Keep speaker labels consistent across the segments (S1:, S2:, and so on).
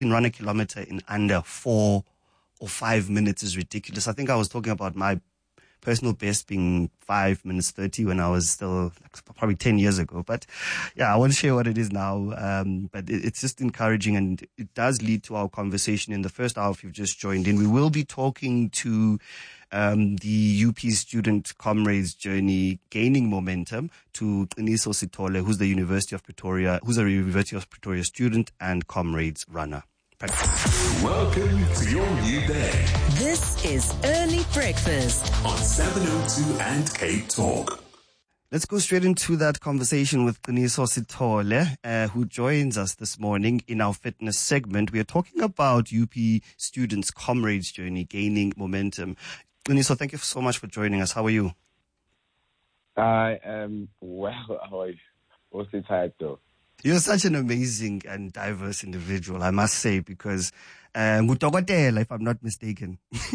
S1: run a kilometer in under 4 or 5 minutes is ridiculous. I think I was talking about my personal best being 5 minutes 30 when I was still probably 10 years ago. But yeah, I won't share what it is now. But it's just encouraging, and it does lead to our conversation in the first hour. If you've just joined in, we will be talking to the UP student comrades journey gaining momentum, to Qiniso Sithole, who's a University of Pretoria student and comrades runner.
S2: Welcome to your new day.
S3: This is Early Breakfast
S2: on 702 and Cape Talk.
S1: Let's go straight into that conversation with Qiniso Sithole, who joins us this morning in our fitness segment. We are talking about UP students' comrades journey gaining momentum. Qiniso, thank you so much for joining us. How are you?
S4: I am well. How are you? Mostly tired though.
S1: You're such an amazing and diverse individual, I must say, because ngudokotela, if I'm not mistaken.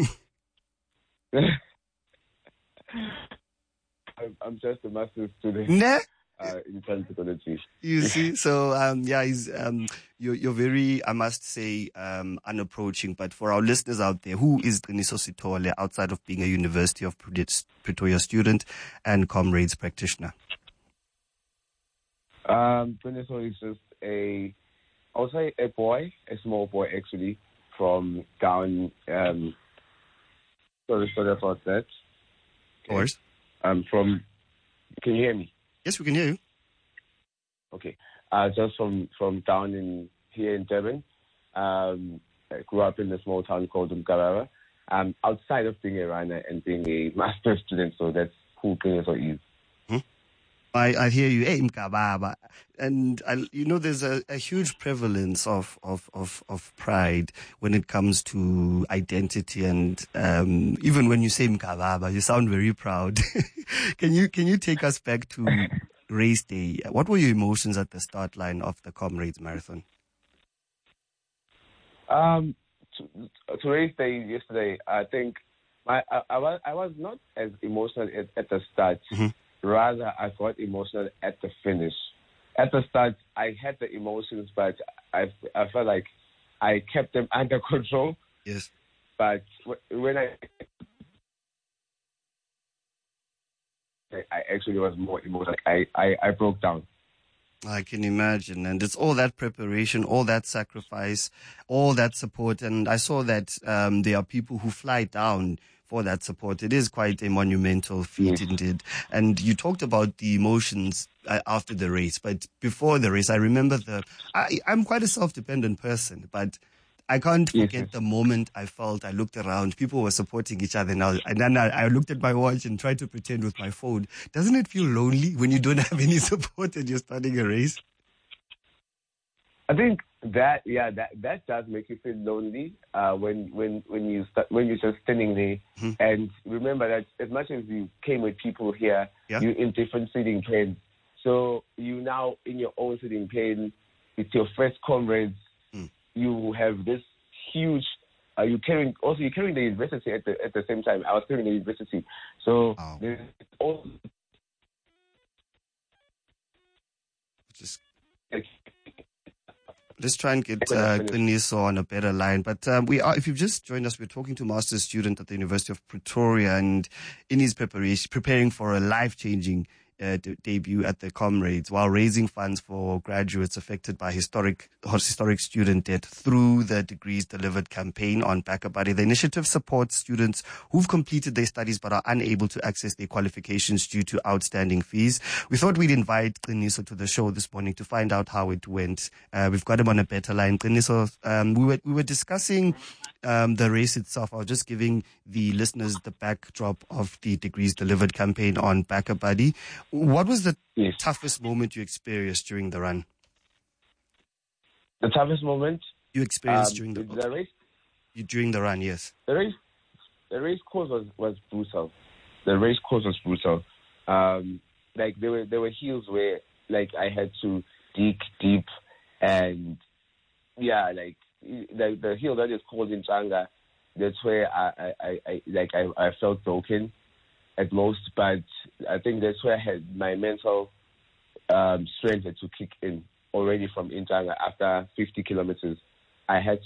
S4: I'm just a master's student in psychology.
S1: You see, so you're very, I must say, unapproaching. But for our listeners out there, who is Qiniso Sithole outside of being a University of Pretoria student and comrades practitioner?
S4: Qiniso is just I'll say a small boy actually, from down, sorry about that.
S1: Of course.
S4: Can you hear me?
S1: Yes, we can hear you.
S4: Okay. Just from down here in Durban. I grew up in a small town called Umkarara. Outside of being a runner and being a master's student, so that's who Qiniso is.
S1: I hear you, Mkababa. And there's a huge prevalence of pride when it comes to identity, and even when you say Mkababa, you sound very proud. Can you take us back to race day? What were your emotions at the start line of the Comrades Marathon?
S4: To race day yesterday, I think I was not as emotional at the start.
S1: Mm-hmm.
S4: Rather, I got emotional at the finish. At the start, I had the emotions, but I felt like I kept them under control.
S1: Yes.
S4: But when I actually was more emotional, I broke down.
S1: I can imagine. And it's all that preparation, all that sacrifice, all that support. And I saw that there are people who fly down for that support. It is quite a monumental feat, yes, indeed. And you talked about the emotions after the race, but before the race, I remember I'm quite a self-dependent person, but I can't forget the moment I felt. I looked around, people were supporting each other now, and then I looked at my watch and tried to pretend with my phone. Doesn't it feel lonely when you don't have any support and you're starting a race?
S4: I think that does make you feel lonely when you're just standing there.
S1: Mm-hmm.
S4: And remember that as much as you came with people here, you're in different seating planes. So you now in your own seating plane with your first comrades. You have this huge. You're carrying the university at the same time. I was carrying the university, so there's also
S1: Let's try and get Qiniso on a better line. But if you've just joined us, we're talking to a master's student at the University of Pretoria, and in his preparing for a life-changing debut at the Comrades, while raising funds for graduates affected by historic student debt through the Degrees Delivered campaign on BackaBuddy. The initiative supports students who've completed their studies but are unable to access their qualifications due to outstanding fees. We thought we'd invite Qiniso to the show this morning to find out how it went. We've got him on a better line. Qiniso, we were discussing the race itself. I was just giving the listeners the backdrop of the Degrees Delivered campaign on BackaBuddy. What was the toughest moment you experienced during the run?
S4: The toughest moment
S1: you experienced during the
S4: race?
S1: During the run, yes.
S4: The race course was brutal. The race course was brutal. Like there were hills where like I had to dig deep, and like the hill that is called in Changa, that's where I felt broken at most, but I think that's where I had my mental strength had to kick in already from Intanga after 50 kilometers. I had